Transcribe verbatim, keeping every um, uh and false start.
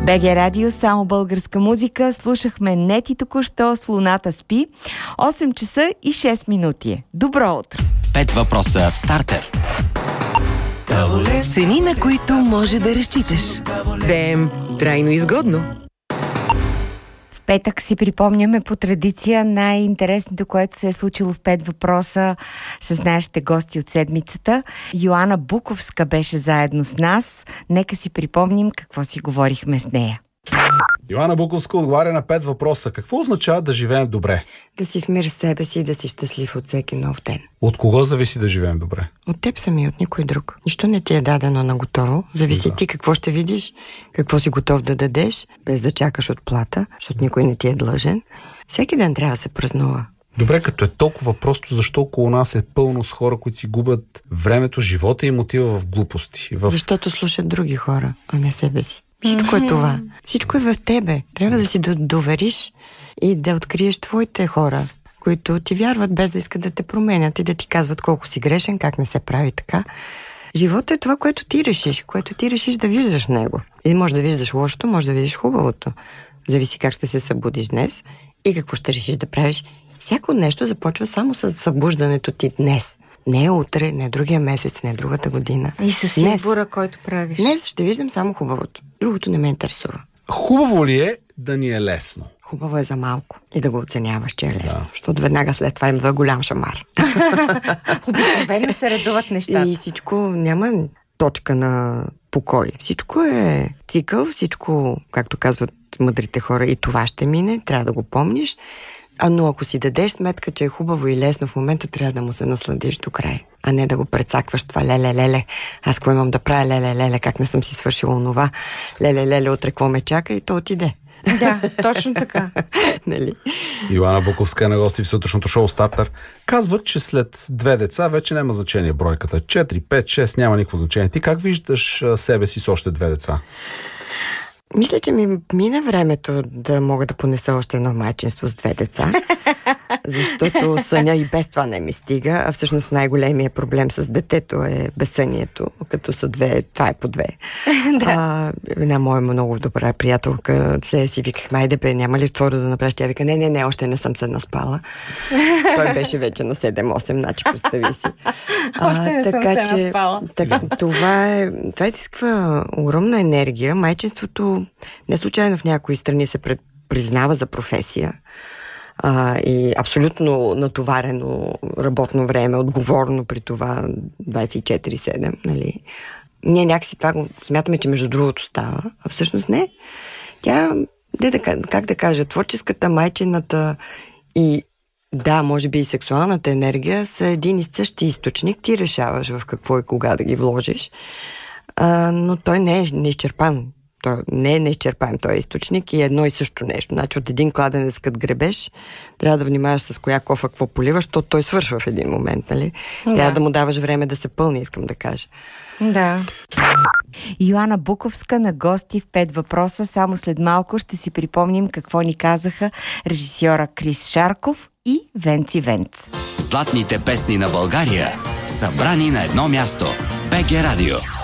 БГ Радио, само българска музика. Слушахме Нети току-що с Луната спи. осем часа и шест минути. Добро утро! Пет въпроса в стартер. Цени, на които може да разчиташ. БМ. Трайно изгодно. В петък си припомняме по традиция най-интересното, което се е случило в пет въпроса с нашите гости от седмицата. Йоана Буковска беше заедно с нас. Нека си припомним какво си говорихме с нея. Йоана Буковска отговаря на пет въпроса. Какво означава да живеем добре? Да си в мир с себе си и да си щастлив от всеки нов ден. От кого зависи да живеем добре? От теб сами, от никой друг. Нищо не ти е дадено на готово. Зависи да. Ти какво ще видиш, какво си готов да дадеш, без да чакаш от плата, защото никой не ти е длъжен. Всеки ден трябва да се празнува. Добре, като е толкова просто, защо около нас е пълно с хора, които си губят времето, живота и мотива в глупости? В... Защото слушат други хора, а не себе си. Всичко е това. Всичко е в тебе. Трябва да си довериш и да откриеш твоите хора, които ти вярват без да искат да те променят и да ти казват колко си грешен, как не се прави така. Животът е това, което ти решиш, което ти решиш да виждаш в него. И може да виждаш лошото, може да видиш хубавото. Зависи как ще се събудиш днес и какво ще решиш да правиш. Всяко нещо започва само с събуждането ти днес. Не утре, не другия месец, не другата година. И с избора, който правиш. Днес ще виждам само хубавото. Другото не ме интересува. Хубаво ли е да ни е лесно? Хубаво е за малко и да го оценяваш, че е лесно. Да. Защото веднага след това има голям шамар. Обикновено се редуват нещата. И всичко няма точка на покой. Всичко е цикъл, всичко, както казват мъдрите хора, и това ще мине, трябва да го помниш. А но ако си дадеш сметка, че е хубаво и лесно, в момента трябва да му се насладиш до край. А не да го прецакваш това леле-леле. Аз какво имам да правя леле-леле, как не съм си свършила онова. Леле-леле, утре какво ме чака и то отиде. Да, точно така. Нали? Йоана Буковска е на гости в сутрешното шоу Стартер. Казват, че след две деца вече няма значение бройката. четири, пет, шест няма никакво значение. Ти как виждаш себе си с още две деца? Мисля, че ми мине времето да мога да понеса още едно майчинство с две деца, защото съня и без това не ми стига, а всъщност най-големият проблем с детето е безсънието, като са две, това е по две. Да. А, една моя много добра приятелка се си виках, майде бе, няма ли второ да направиш? Тя вика, не, не, не, още не съм се наспала. Той беше вече на седем-осем, значи представи си. А, още не така, съм се че, наспала. Така, това е, това изисква огромна енергия. Майчинството не случайно в някои страни се пред, признава за професия а, и абсолютно натоварено работно време, отговорно при това двайсет и четири седем, нали? Ние някакси това го смятаме, че между другото става, а всъщност не. Тя, де да, как да кажа, творческата, майчината и да, може би и сексуалната енергия са един и същи източник. Ти решаваш в какво и кога да ги вложиш, а, но той не е неизчерпан. Той не е неизчерпаем този източник и едно и също нещо. Значи от един кладенец като гребеш, трябва да внимаваш с коя кофа какво поливаш, защото той свършва в един момент, нали? Да. Трябва да му даваш време да се пълни, искам да кажа. Да. Йоана Буковска на гости в пет въпроса. Само след малко ще си припомним какво ни казаха режисьора Крис Шарков и Венци Венц. Златните песни на България, събрани на едно място. БГ Радио.